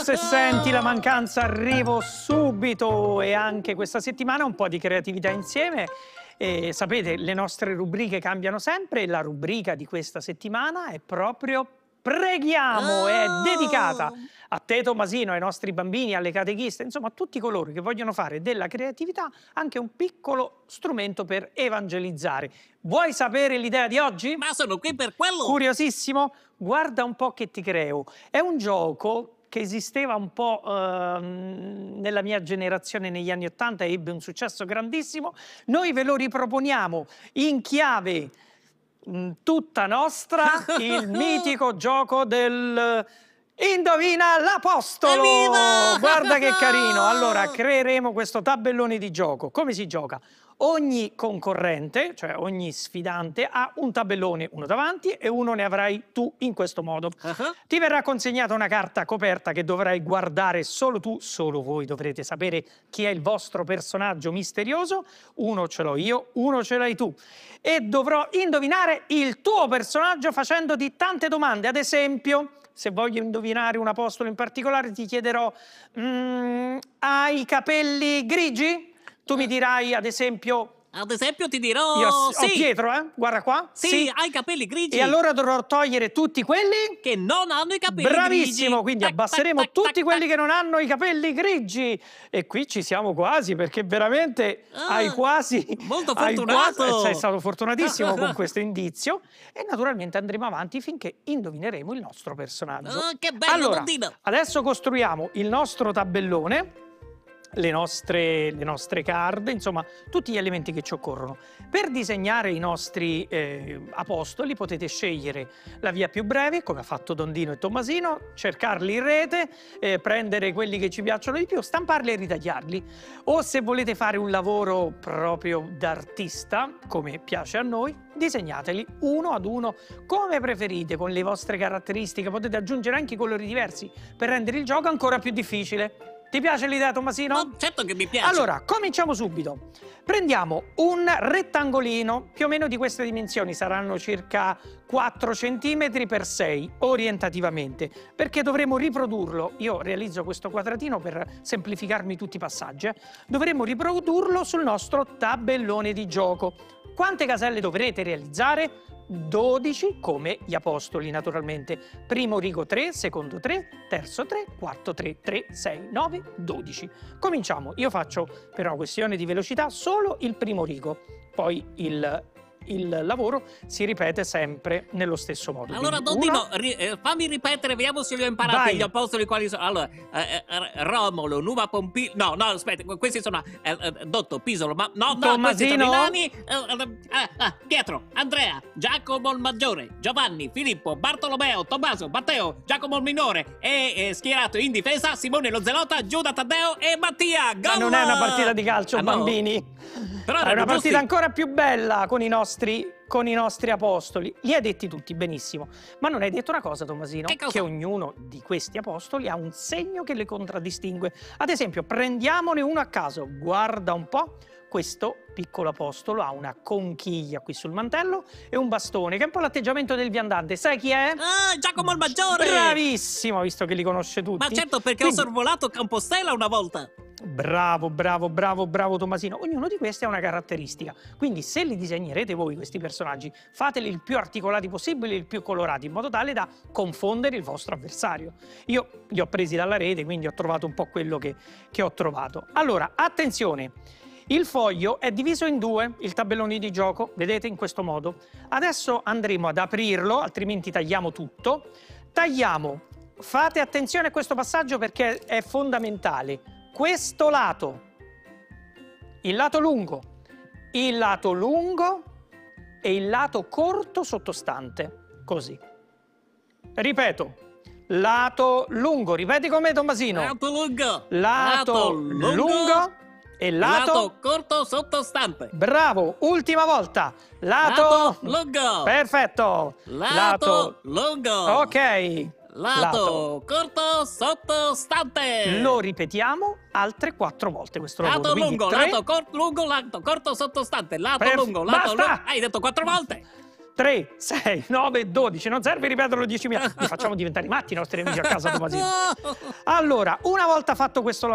se senti la mancanza arrivo subito, e anche questa settimana un po' di creatività insieme. E sapete, le nostre rubriche cambiano sempre e la rubrica di questa settimana è proprio Preghiamo, è dedicata a te Tommasino, ai nostri bambini, alle catechiste, insomma a tutti coloro che vogliono fare della creatività anche un piccolo strumento per evangelizzare. Vuoi sapere l'idea di oggi? Ma sono qui per quello! Curiosissimo? Guarda un po' che ti creo. È un gioco che esisteva un po' nella mia generazione negli anni '80 e ebbe un successo grandissimo. Noi ve lo riproponiamo in chiave tutta nostra, il mitico gioco del Indovina l'Apostolo! Evviva! Guarda che carino! Allora, creeremo questo tabellone di gioco. Come si gioca? Ogni concorrente, cioè ogni sfidante, ha un tabellone, uno davanti e uno ne avrai tu in questo modo. Ti verrà consegnata una carta coperta che dovrai guardare solo tu, solo voi dovrete sapere chi è il vostro personaggio misterioso. Uno ce l'ho io, uno ce l'hai tu. E dovrò indovinare il tuo personaggio facendoti tante domande. Ad esempio, se voglio indovinare un apostolo in particolare, ti chiederò: hai i capelli grigi? Tu mi dirai, ad esempio... Ad esempio ti dirò... Io sì! ho Pietro, guarda qua. Sì, hai i capelli grigi! E allora dovrò togliere tutti quelli... Che non hanno i capelli Bravissimo, grigi! quindi Tac, abbasseremo tac, tutti tac, quelli tac. che non hanno i capelli grigi. E qui ci siamo quasi, perché veramente hai quasi... Molto hai fortunato! quasi- sei stato fortunatissimo con questo indizio. E naturalmente andremo avanti finché indovineremo il nostro personaggio. Che bello, Allora, Dondino! adesso costruiamo il nostro tabellone, le nostre card, insomma tutti gli elementi che ci occorrono. Per disegnare i nostri apostoli potete scegliere la via più breve, come ha fatto Dondino e Tommasino, cercarli in rete, prendere quelli che ci piacciono di più, stamparli e ritagliarli. O se volete fare un lavoro proprio d'artista, come piace a noi, disegnateli uno ad uno come preferite, con le vostre caratteristiche. Potete aggiungere anche i colori diversi per rendere il gioco ancora più difficile. Ti piace l'idea, Tommasino? Oh, certo che mi piace! Allora, cominciamo subito. Prendiamo un rettangolino, più o meno di queste dimensioni, saranno circa 4 cm per 6, orientativamente, perché dovremo riprodurlo. Io realizzo questo quadratino per semplificarmi tutti i passaggi. Dovremo riprodurlo sul nostro tabellone di gioco. Quante caselle dovrete realizzare? 12 come gli apostoli, naturalmente. Primo rigo 3, secondo 3, terzo 3, quarto 3, 3, 6, 9, 12. Cominciamo. Io faccio, per una questione di velocità, solo il primo rigo. Poi il lavoro si ripete sempre nello stesso modo. Allora, Quindi Dondino, fammi ripetere, vediamo se li ho imparati. Vai. Gli apostoli quali sono. Allora, Romolo, Numa Pompilio. No, aspetta, questi sono Dotto, Pisolo, ma no, questi sono i Tommasino? nani. Pietro, Andrea, Giacomo il Maggiore, Giovanni, Filippo, Bartolomeo, Tommaso, Matteo, Giacomo il Minore e schierato in difesa Simone lo Zelota, Giuda Taddeo e Mattia. Ma Gol! non è una partita di calcio, Ah, no? bambini. Però È erano una partita giusti. ancora più bella con i nostri apostoli. Li hai detti tutti benissimo, ma non hai detto una cosa, Tommasino, Che cosa? che ognuno di questi apostoli ha un segno che le contraddistingue. Ad esempio, prendiamone uno a caso, guarda un po'. Questo piccolo apostolo ha una conchiglia qui sul mantello e un bastone, che è un po' l'atteggiamento del viandante. Sai chi è? Giacomo il Maggiore! Bravissimo, visto che li conosce tutti. Ma certo, perché Quindi, ho sorvolato Compostela una volta. Bravo Tommasino. Ognuno di questi ha una caratteristica. Quindi se li disegnerete voi questi personaggi, fateli il più articolati possibile, il più colorati, in modo tale da confondere il vostro avversario. Io li ho presi dalla rete, quindi ho trovato un po' quello che ho trovato. Allora, attenzione! Il foglio è diviso in due, il tabellone di gioco, vedete, in questo modo. Adesso andremo ad aprirlo, altrimenti tagliamo tutto. Tagliamo. Fate attenzione a questo passaggio perché è fondamentale. Questo lato, il lato lungo e il lato corto sottostante, così. Ripeto, lato lungo, ripeti come Tommasino. Lato lungo. Lato lungo e lato corto sottostante. Bravo, ultima volta. Lato lungo. Perfetto. Lato lungo. Ok. Lato corto sottostante. Lo ripetiamo altre 4 volte questo lavoro. Lato Quindi lungo, 3. lato lungo, lato corto sottostante. Lato lungo, Basta! lungo. Hai detto 4 volte. 3, 6, 9, 12. Non serve ripeterlo 10.000. Li facciamo diventare matti i nostri amici a casa, Tomasino. Allora, una volta fatto questo